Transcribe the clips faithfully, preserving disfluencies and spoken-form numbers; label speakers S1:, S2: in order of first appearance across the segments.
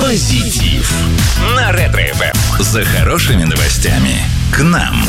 S1: Позитив на Ретро-эф эм. За хорошими новостями к нам.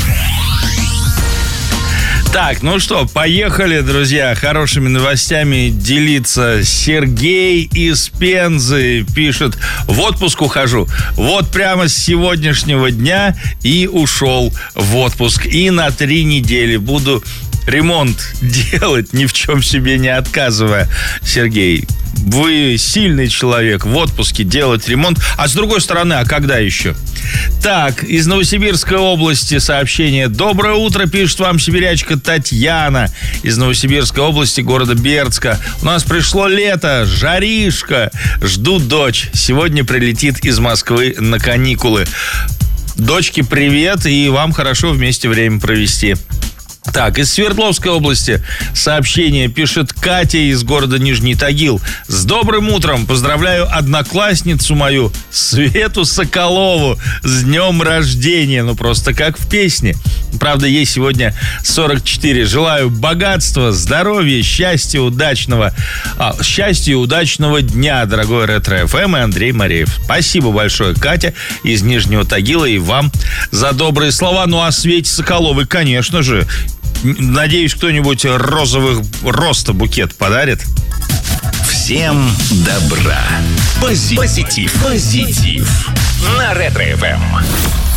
S2: Так, ну что, поехали, друзья, хорошими новостями делиться. Сергей из Пензы пишет: в отпуск ухожу. Вот прямо с сегодняшнего дня и ушел в отпуск. И на три недели буду ремонт делать, ни в чем себе не отказывая. Сергей, вы сильный человек, в отпуске делать ремонт. А с другой стороны, а когда еще? Так, из Новосибирской области сообщение. Доброе утро, пишет вам сибирячка Татьяна из Новосибирской области, города Бердска. У нас пришло лето, жаришка. Жду дочь. Сегодня прилетит из Москвы на каникулы. Дочке привет, и вам хорошо вместе время провести. Так, из Свердловской области сообщение пишет Катя из города Нижний Тагил. С добрым утром! Поздравляю одноклассницу мою Свету Соколову с днем рождения. Ну, просто как в песне. Правда, ей сегодня сорок четыре. Желаю богатства, здоровья, счастья, удачного а, счастья и удачного дня, дорогой Ретро-эф эм и Андрей Мареев. Спасибо большое, Катя из Нижнего Тагила, и вам за добрые слова. Ну, а Свете Соколовой, конечно же, надеюсь, кто-нибудь розовых роста букет подарит.
S1: Всем добра. Пози- Позитив. Позитив. На Ретро-эф эм.